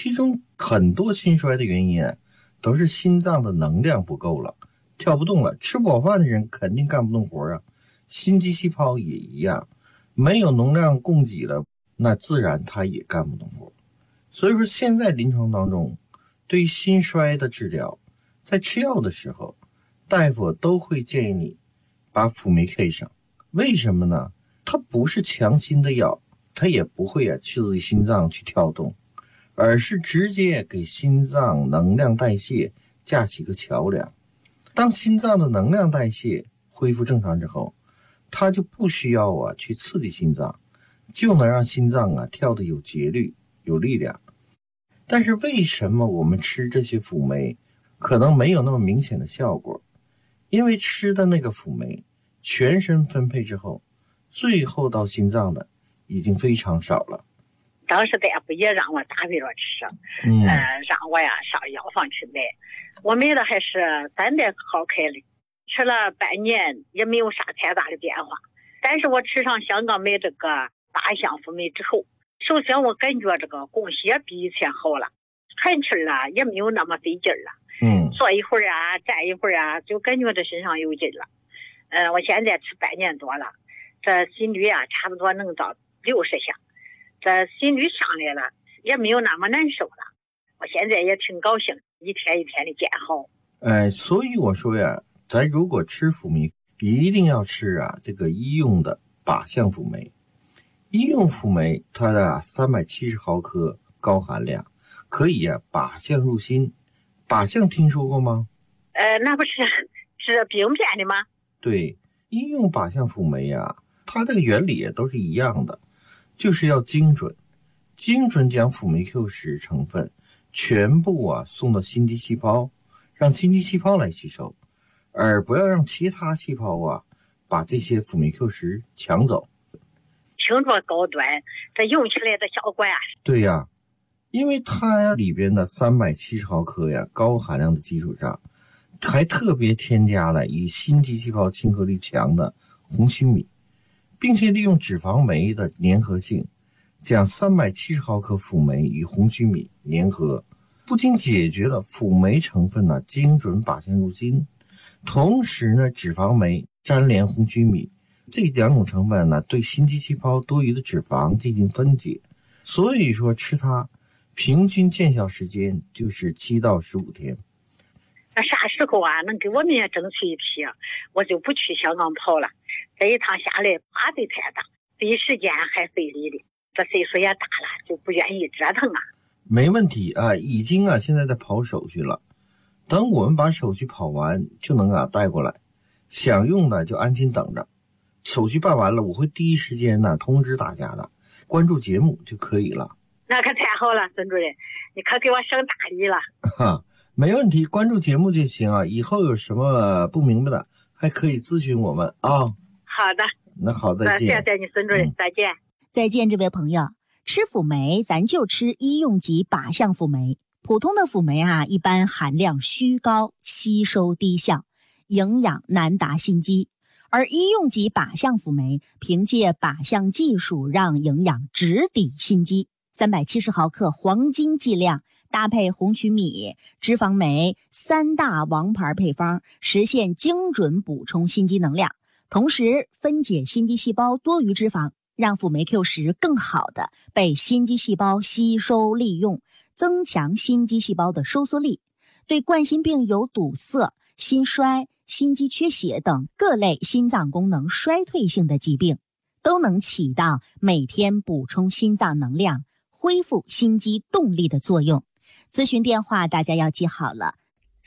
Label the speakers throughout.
Speaker 1: 其中很多心衰的原因都是心脏的能量不够了，跳不动了。吃不饱饭的人肯定干不动活啊，心肌细胞也一样，没有能量供给了，那自然它也干不动活。所以说现在临床当中对于心衰的治疗，在吃药的时候，大夫都会建议你把辅酶 K 上。为什么呢？它不是强心的药，它也不会刺激心脏去跳动，而是直接给心脏能量代谢架起个桥梁。当心脏的能量代谢恢复正常之后，它就不需要去刺激心脏，就能让心脏跳得有节律有力量。但是为什么我们吃这些辅酶可能没有那么明显的效果？因为吃的那个辅酶全身分配之后，最后到心脏的已经非常少了。
Speaker 2: 当时大夫也让我打胃药吃，让我上药房去买。我买的还是300毫克的，吃了半年也没有啥太大的变化。但是我吃上香港买这个8项辅酶之后，首先我感觉这个供血比以前好了，喘气了也没有那么费劲了。坐一会儿站一会儿就感觉这身上有劲了。我现在吃半年多了，这心率差不多能到60下，这心率上来了也没有那么难受了。我现在也挺高兴，一天一天的见好。
Speaker 1: 所以我说咱如果吃辅酶，一定要吃这个医用的靶向辅酶。医用辅酶它的370毫克高含量，可以靶向入心。靶向听说过吗？
Speaker 2: 那不是病变的吗？
Speaker 1: 对，医用靶向辅酶它这个原理都是一样的，就是要精准将辅酶 Q10 成分全部送到心肌细胞，让心肌细胞来吸收，而不要让其他细胞把这些辅酶 Q10 抢走。
Speaker 2: 听着高端，这用起来的效果
Speaker 1: 对因为它里边的370毫克高含量的基础上，还特别添加了以心肌细胞亲和力强的红曲米，并且利用脂肪酶的粘合性，将370毫克辅酶与红曲米粘合，不仅解决了辅酶成分精准靶向入心，同时脂肪酶粘连红曲米这2种成分对心肌细胞多余的脂肪进行分解，所以说吃它平均见效时间就是7到15天。
Speaker 2: 那啥时候能给我们也争取一批，我就不去香港跑了。这一趟下来花费太大，费时间还费力的，这岁数也大了，就不愿意折腾
Speaker 1: 没问题已经现在在跑手续了，等我们把手续跑完就能带过来，想用的就安心等着。手续办完了，我会第一时间通知大家的，关注节目就可以了。
Speaker 2: 那可太好了，孙主任，你可给我省大力了。
Speaker 1: 没问题，关注节目就行以后有什么不明白的还可以咨询我们
Speaker 2: 好的，
Speaker 1: 那好，再见。
Speaker 2: 谢谢你，孙主任，再见。
Speaker 3: 再见，这位朋友。吃辅酶咱就吃医用级靶向辅酶，普通的辅酶一般含量虚高，吸收低效，营养难达心肌。而医用级靶向辅酶凭借靶向技术让营养直抵心肌，370毫克黄金剂量，搭配红曲米、脂肪酶3大王牌配方，实现精准补充心肌能量，同时分解心肌细胞多余脂肪，让辅酶 Q10 更好的被心肌细胞吸收利用，增强心肌细胞的收缩力，对冠心病有堵塞、心衰、心肌缺血等各类心脏功能衰退性的疾病，都能起到每天补充心脏能量、恢复心肌动力的作用。咨询电话大家要记好了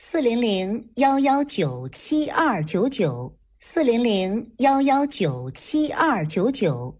Speaker 3: ，400-119-7299 400-119-7299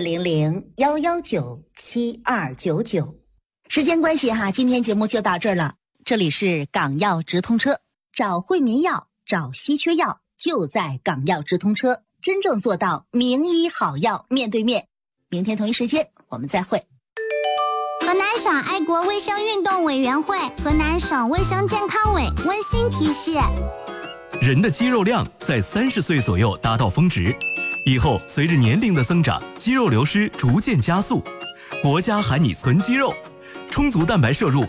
Speaker 3: 400-119-7299。时间关系今天节目就到这儿了。这里是港药直通车，找惠民药，找稀缺药，就在港药直通车，真正做到名医好药面对面。明天同一时间我们再会。
Speaker 4: 河南省爱国卫生运动委员会、河南省卫生健康委温馨提示：
Speaker 5: 人的肌肉量在30岁左右达到峰值，以后随着年龄的增长，肌肉流失逐渐加速。国家喊你存肌肉，充足蛋白摄入